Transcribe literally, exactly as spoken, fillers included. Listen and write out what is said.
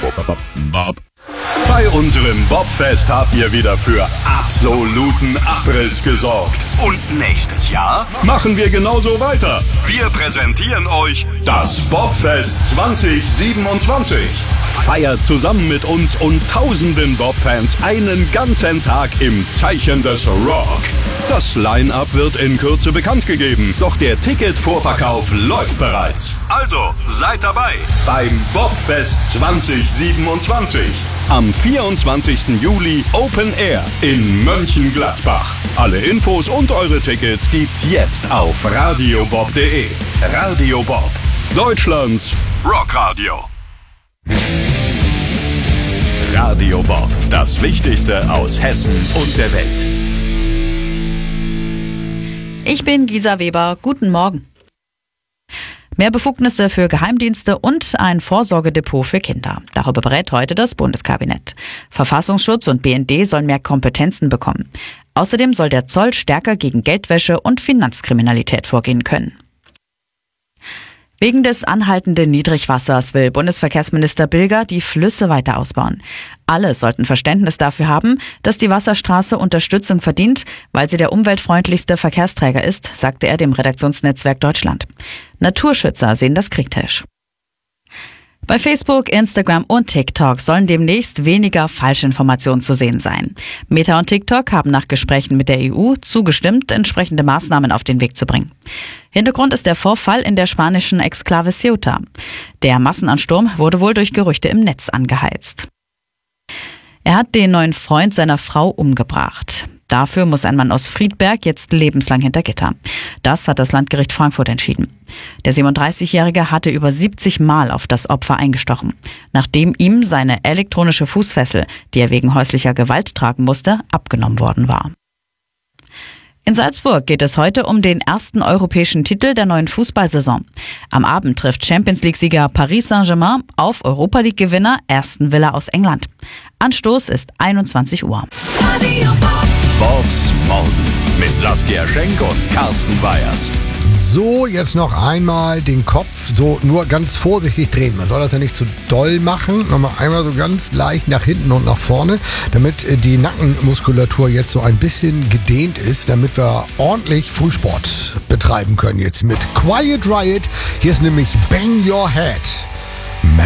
Bei unserem Bobfest habt ihr wieder für absoluten Abriss gesorgt. Und nächstes Jahr machen wir genauso weiter. Wir präsentieren euch das Bobfest zwanzig siebenundzwanzig. Feiert zusammen mit uns und tausenden Bob-Fans einen ganzen Tag im Zeichen des Rock. Das Line-Up wird in Kürze bekannt gegeben, doch der Ticketvorverkauf läuft bereits. Also seid dabei beim Bobfest zwanzig siebenundzwanzig. Am vierundzwanzigsten Juli Open Air in Mönchengladbach. Alle Infos und eure Tickets gibt's jetzt auf radiobob punkt de. Radio Bob, Deutschlands Rockradio. Radio Bob, das Wichtigste aus Hessen und der Welt. Ich bin Gisa Weber. Guten Morgen. Mehr Befugnisse für Geheimdienste und ein Vorsorgedepot für Kinder. Darüber berät heute das Bundeskabinett. Verfassungsschutz und B N D sollen mehr Kompetenzen bekommen. Außerdem soll der Zoll stärker gegen Geldwäsche und Finanzkriminalität vorgehen können. Wegen des anhaltenden Niedrigwassers will Bundesverkehrsminister Bilger die Flüsse weiter ausbauen. Alle sollten Verständnis dafür haben, dass die Wasserstraße Unterstützung verdient, weil sie der umweltfreundlichste Verkehrsträger ist, sagte er dem Redaktionsnetzwerk Deutschland. Naturschützer sehen das kritisch. Bei Facebook, Instagram und TikTok sollen demnächst weniger Falschinformationen zu sehen sein. Meta und TikTok haben nach Gesprächen mit der E U zugestimmt, entsprechende Maßnahmen auf den Weg zu bringen. Hintergrund ist der Vorfall in der spanischen Exklave Ceuta. Der Massenansturm wurde wohl durch Gerüchte im Netz angeheizt. Er hat den neuen Freund seiner Frau umgebracht. Dafür muss ein Mann aus Friedberg jetzt lebenslang hinter Gitter. Das hat das Landgericht Frankfurt entschieden. Der siebenunddreißigjährige hatte über siebzig Mal auf das Opfer eingestochen, nachdem ihm seine elektronische Fußfessel, die er wegen häuslicher Gewalt tragen musste, abgenommen worden war. In Salzburg geht es heute um den ersten europäischen Titel der neuen Fußballsaison. Am Abend trifft Champions-League-Sieger Paris Saint-Germain auf Europa-League-Gewinner Aston Villa aus England. Anstoß ist einundzwanzig Uhr. Bobs Morgen mit Saskia Schenk und Carsten Weyers. So, jetzt noch einmal den Kopf so nur ganz vorsichtig drehen. Man soll das ja nicht zu doll machen. Nochmal einmal so ganz leicht nach hinten und nach vorne, damit die Nackenmuskulatur jetzt so ein bisschen gedehnt ist, damit wir ordentlich Frühsport betreiben können jetzt mit Quiet Riot. Hier ist nämlich Bang Your Head.